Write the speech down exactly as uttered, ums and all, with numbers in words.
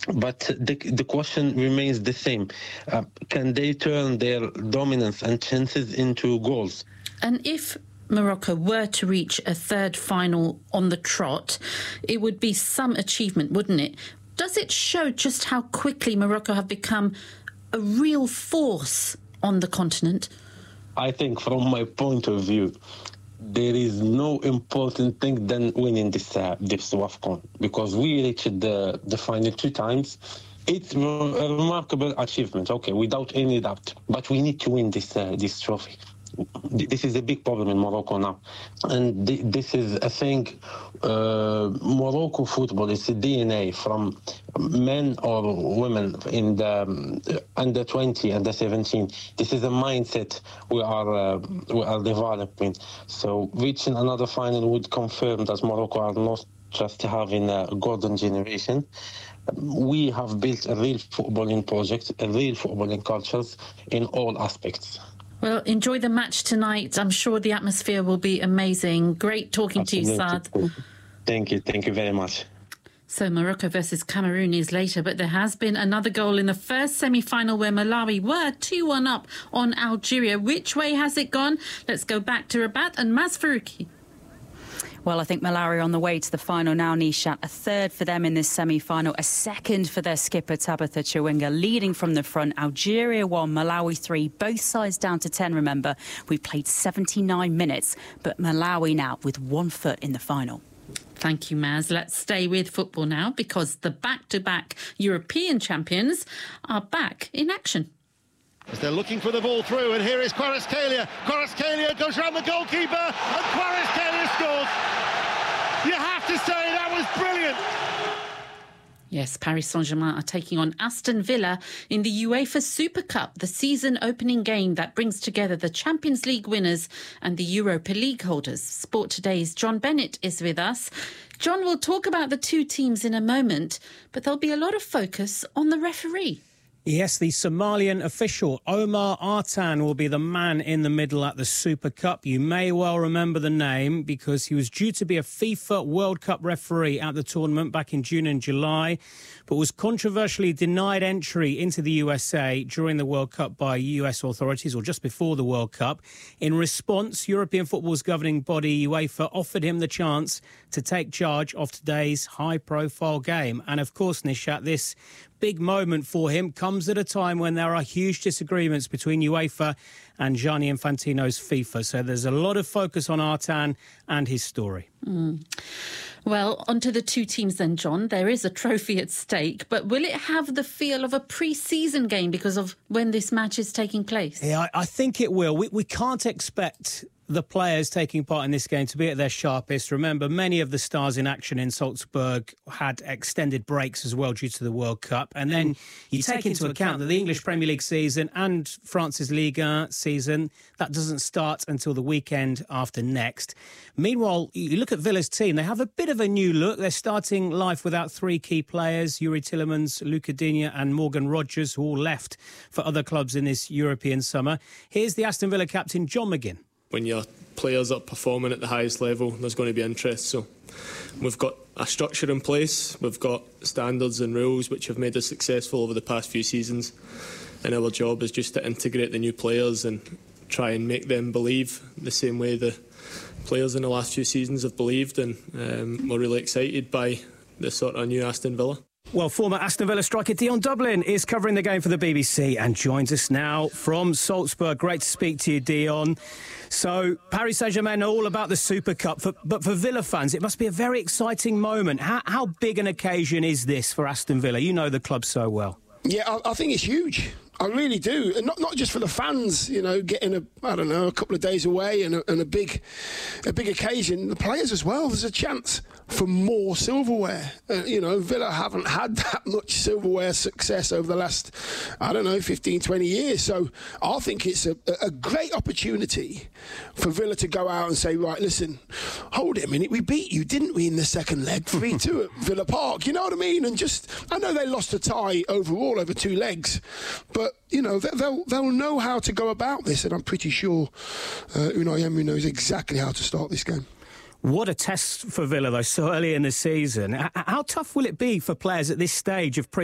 But the, the question remains the same. Uh, can they turn their dominance and chances into goals? And if Morocco were to reach a third final on the trot, it would be some achievement, wouldn't it? Does it show just how quickly Morocco have become a real force on the continent? I think from my point of view, there is no important thing than winning this uh, this WAFCON, because we reached the, the final two times. It's a remarkable achievement, okay, without any doubt. But we need to win this uh, this trophy. This is a big problem in Morocco now. And th- this is a thing, uh, Morocco football is a D N A from men or women in the um, under twenty, under seventeen. This is a mindset we are uh, we are developing. So reaching another final would confirm that Morocco are not just having a golden generation. We have built a real footballing project, a real footballing cultures in all aspects. Well, enjoy the match tonight. I'm sure the atmosphere will be amazing. Great talking Absolutely. to you, Saad. Thank you. Thank you very much. So Morocco versus Cameroon is later, but there has been another goal in the first semi-final where Malawi were two one up on Algeria. Which way has it gone? Let's go back to Rabat and Maz Faruqi. Well, I think Malawi are on the way to the final now, Nishat. A third for them in this semi-final, a second for their skipper, Tabitha Chawinga, leading from the front. Algeria one, Malawi three, both sides down to ten, remember. We played seventy-nine minutes, but Malawi now with one foot in the final. Thank you, Maz. Let's stay with football now, because the back-to-back European champions are back in action. As they're looking for the ball through, and here is Kvaratskhelia. Kvaratskhelia goes round the goalkeeper, and Kvaratskhelia scores. You have to say that was brilliant. Yes, Paris Saint-Germain are taking on Aston Villa in the UEFA Super Cup, the season opening game that brings together the Champions League winners and the Europa League holders. Sport Today's John Bennett is with us. John, will talk about the two teams in a moment, but there'll be a lot of focus on the referee. Yes, the Somalian official Omar Artan will be the man in the middle at the Super Cup. You may well remember the name because he was due to be a FIFA World Cup referee at the tournament back in June and July, but was controversially denied entry into the U S A during the World Cup by U S authorities, or just before the World Cup. In response, European football's governing body, UEFA, offered him the chance to take charge of today's high-profile game. And of course, Nishat, this big moment for him comes at a time when there are huge disagreements between UEFA and Gianni Infantino's FIFA. So there's a lot of focus on Artan and his story. Mm. Well, onto the two teams then, John. There is a trophy at stake, but will it have the feel of a pre-season game because of when this match is taking place? Yeah, I, I think it will. We, we can't expect the players taking part in this game to be at their sharpest. Remember, many of the stars in action in Salzburg had extended breaks as well due to the World Cup. And then you, you take, take into account that the English Premier League season and France's Ligue one season, that doesn't start until the weekend after next. Meanwhile, you look at Villa's team, they have a bit of a new look. They're starting life without three key players, Yuri Tillemans, Luca Digne and Morgan Rogers, who all left for other clubs in this European summer. Here's the Aston Villa captain, John McGinn. When your players are performing at the highest level, there's going to be interest. So we've got a structure in place, we've got standards and rules which have made us successful over the past few seasons, and our job is just to integrate the new players and try and make them believe the same way the players in the last few seasons have believed, and um, we're really excited by the sort of new Aston Villa. Well, former Aston Villa striker Dion Dublin is covering the game for the B B C and joins us now from Salzburg. Great to speak to you, Dion. So, Paris Saint-Germain are all about the Super Cup, for, but for Villa fans, it must be a very exciting moment. How, how big an occasion is this for Aston Villa? You know the club so well. Yeah, I, I think it's huge. I really do, and not not just for the fans, you know, getting a I don't know a couple of days away and a, and a big a big occasion. The players as well. There's a chance for more silverware. Uh, you know, Villa haven't had that much silverware success over the last I don't know fifteen, twenty years. So I think it's a, a great opportunity for Villa to go out and say, right, listen, hold it a minute, we beat you, didn't we, in the second leg, three two at Villa Park? You know what I mean? And just I know they lost a tie overall over two legs, but you know, they'll they'll know how to go about this, and I'm pretty sure uh, Unai Emery knows exactly how to start this game. What a test for Villa, though, so early in the season. How tough will it be for players at this stage of pre